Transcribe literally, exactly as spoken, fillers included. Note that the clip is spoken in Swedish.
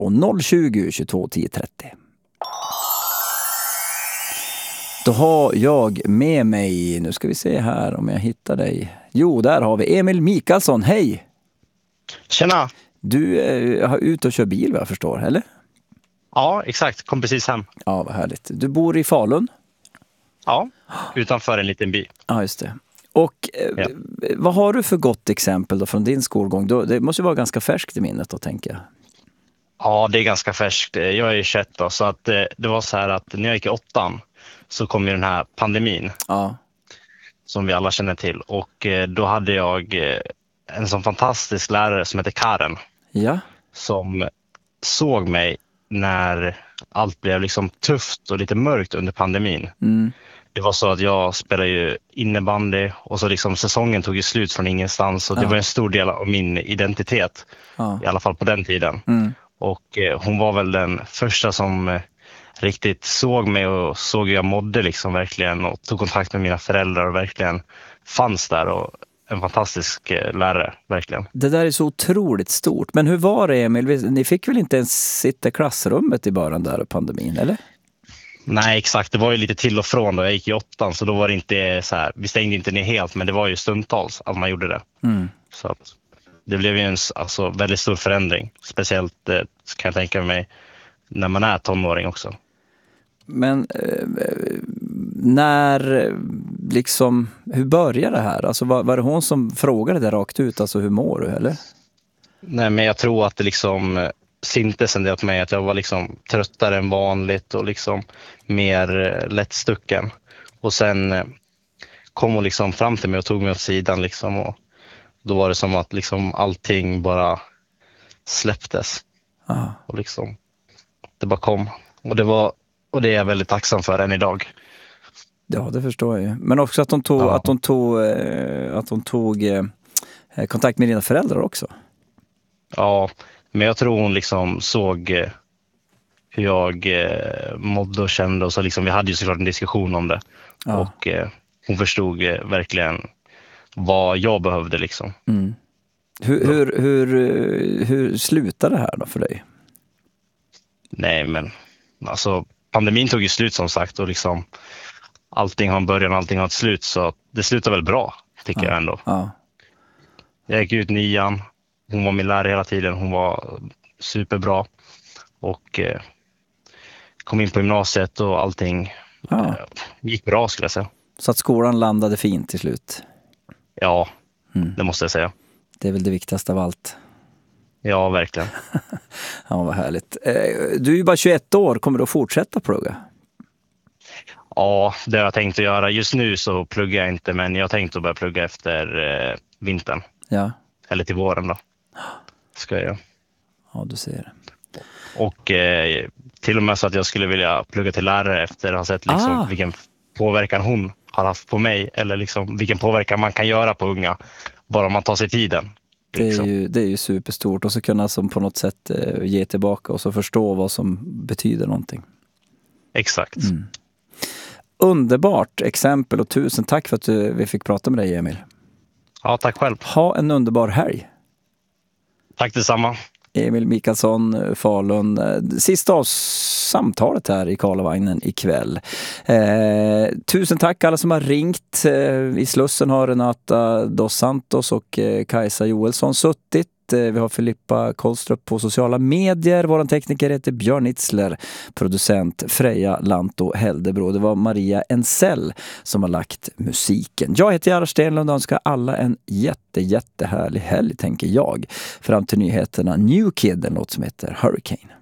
och noll tjugo tjugotvå tio trettio. Då har jag med mig, nu ska vi se här om jag hittar dig. Jo, där har vi Emil Mikaelsson, hej! Tjena! Du är har ut och kör bil vad jag förstår, eller? Ja, exakt. Kom precis hem. Ja, vad härligt. Du bor i Falun? Ja, utanför en liten by. Ja, just det. Och ja. eh, vad har du för gott exempel då från din skolgång? Då, det måste ju vara ganska färskt i minnet då, tänker jag. Ja, det är ganska färskt. Jag är tjugoett då, så att det, det var så här att när jag gick i åttan så kom ju den här pandemin. Ja. Som vi alla känner till. Och eh, då hade jag eh, en sån fantastisk lärare som heter Karen. Ja. Som såg mig när allt blev liksom tufft och lite mörkt under pandemin. Mm. Det var så att jag spelade ju innebandy och så liksom säsongen tog ju slut från ingenstans och det ja. var en stor del av min identitet, ja. i alla fall på den tiden. Mm. Och eh, hon var väl den första som eh, riktigt såg mig och såg hur jag mådde liksom verkligen och tog kontakt med mina föräldrar och verkligen fanns där och en fantastisk eh, lärare, verkligen. Det där är så otroligt stort. Men hur var det, Emil? Ni fick väl inte ens sitta i klassrummet i början där av pandemin, eller? Nej, exakt. Det var ju lite till och från då. Jag gick i åttan så då var det inte så här, vi stängde inte ner helt, men det var ju stundtals att man gjorde det. Mm. Så att det blev ju en alltså, väldigt stor förändring. Speciellt eh, kan jag tänka mig när man är tonåring också. Men eh, när liksom, hur började det här? Alltså var, var det hon som frågade det rakt ut, alltså hur mår du, eller? Nej, men jag tror att det liksom syntes en del på mig att jag var liksom tröttare än vanligt och liksom mer lättstucken. Och sen kom hon liksom fram till mig och tog mig åt sidan liksom och då var det som att liksom allting bara släpptes. Aha. Och liksom det bara kom. Och det var och det är jag väldigt tacksam för än idag. Ja, det förstår jag ju. Men också att hon tog, ja. att hon tog, eh, att hon tog eh, kontakt med dina föräldrar också. Ja, men jag tror hon liksom såg eh, hur jag eh, mådde och kände och så liksom, vi hade ju såklart en diskussion om det. Ja. Och eh, hon förstod eh, verkligen vad jag behövde liksom. Mm. Hur, hur, hur, hur slutade det här då för dig? Nej, men alltså pandemin tog ju slut som sagt och liksom allting har en början, allting har ett slut, så det slutar väl bra, tycker ja. jag ändå. Ja. Jag gick ut nian, hon var min lärare hela tiden, hon var superbra och eh, kom in på gymnasiet och allting Ja. eh, gick bra, skulle jag säga. Så att skolan landade fint till slut? Ja, mm. det måste jag säga. Det är väl det viktigaste av allt. Ja, verkligen. Ja, vad härligt. Du är ju bara tjugoett år, kommer du att fortsätta plugga? Ja, det har jag tänkt att göra. Just nu så pluggar jag inte, men jag har tänkt att börja plugga efter eh, vintern. Ja. Eller till våren då. Ska jag göra. Ja, du ser. Och eh, till och med så att jag skulle vilja plugga till lärare efter att ha sett liksom, Ah. vilken påverkan hon har haft på mig. Eller liksom, vilken påverkan man kan göra på unga. Bara om man tar sig tiden. Det är, liksom. ju, det är ju superstort. Och så kunna som på något sätt eh, ge tillbaka och så förstå vad som betyder någonting. Exakt. Mm. Underbart exempel och tusen tack för att du, vi fick prata med dig, Emil. Ja, tack själv. Ha en underbar helg. Tack detsamma. Emil Mikaelsson, Falun. Sista av samtalet här i Karlavagnen ikväll. Eh, tusen tack alla som har ringt. Eh, I Slussen har Renata Dos Santos och eh, Kajsa Joelsson suttit. Eh, vi har Filippa Kollstrup på sociala medier. Våran tekniker heter Björn Itzler. Producent Freja Lanto Heldebro. Det var Maria Ensell som har lagt musiken. Jag heter Gerhard Stenlund och önskar alla en jätte, jättehärlig helg, tänker jag. Fram till nyheterna New Kid, en låt som heter Hurricane.